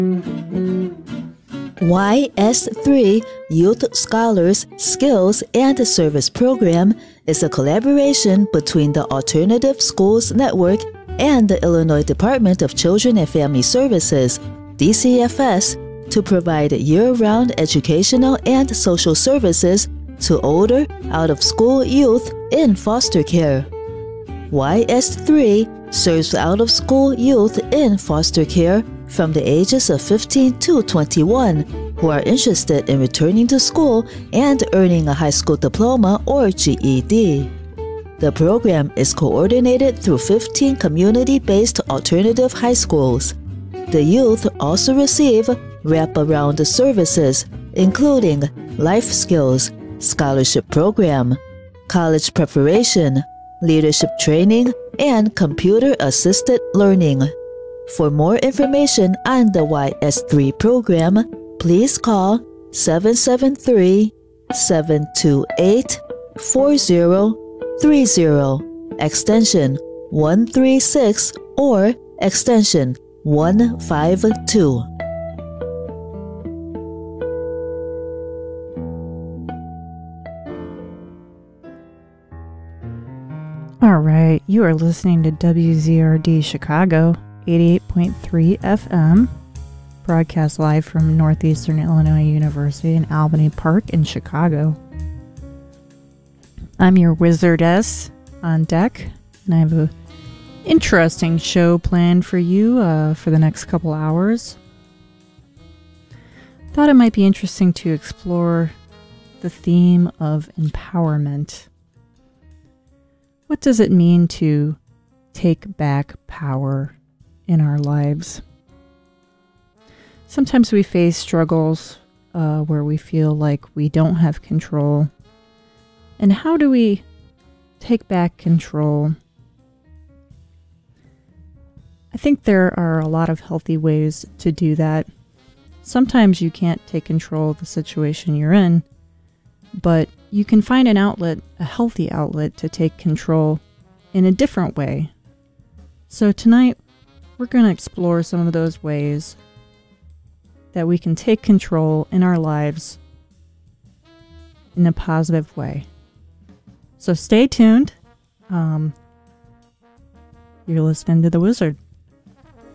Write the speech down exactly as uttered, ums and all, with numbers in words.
Y S three Youth Scholars Skills and Service Program is a collaboration between the Alternative Schools Network and the Illinois Department of Children and Family Services, D C F S, to provide year-round educational and social services to older, out-of-school youth in foster care. Y S three serves out-of-school youth in foster care from the ages of fifteen to twenty-one who are interested in returning to school and earning a high school diploma or G E D. The program is coordinated through fifteen community-based alternative high schools. The youth also receive wraparound services, including life skills, scholarship program, college preparation, leadership training, and computer-assisted learning. For more information on the Y S three program, please call seven seven three, seven two eight, four zero three zero, extension one three six or extension one five two. All right, you are listening to W Z R D Chicago, eighty-eight point three F M, broadcast live from Northeastern Illinois University in Albany Park in Chicago. I'm your wizardess on deck, and I have an interesting show planned for you uh, for the next couple hours. Thought it might be interesting to explore the theme of empowerment. What does it mean to take back power in our lives? Sometimes we face struggles uh, where we feel like we don't have control. And how do we take back control? I think there are a lot of healthy ways to do that. Sometimes you can't take control of the situation you're in, but you can find an outlet, a healthy outlet, to take control in a different way. So tonight, we're going to explore some of those ways that we can take control in our lives in a positive way. So stay tuned. Um, you're listening to The Wizard.